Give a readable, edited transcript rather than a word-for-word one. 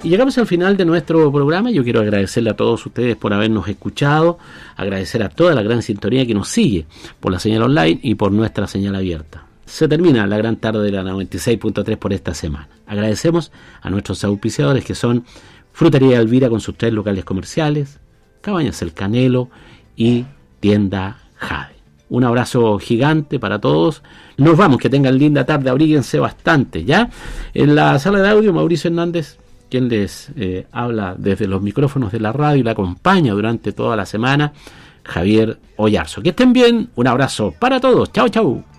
Y llegamos al final de nuestro programa. Yo quiero agradecerle a todos ustedes por habernos escuchado, agradecer a toda la gran sintonía que nos sigue por la señal online y por nuestra señal abierta. Se termina la gran tarde de la 96.3 por esta semana. Agradecemos a nuestros auspiciadores, que son Frutería Elvira con sus 3 locales comerciales, Cabañas El Canelo y Tienda Jade. Un abrazo gigante para todos. Nos vamos, que tengan linda tarde, abríguense bastante, ¿ya? En la sala de audio, Mauricio Hernández, quien les habla desde los micrófonos de la radio y la acompaña durante toda la semana, Javier Oyarzo. Que estén bien, un abrazo para todos. Chau, chau.